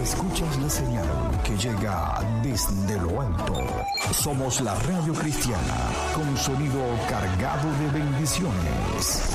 Escuchas la señal que llega desde lo alto. Somos la radio cristiana con sonido cargado de bendiciones.